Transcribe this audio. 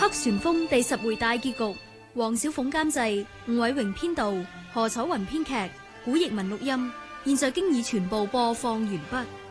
黑旋風第10回大結局，黃小鳳監製，吳偉榮編導，何楚雲編劇，古譯文錄音，現在經已全部播放完畢。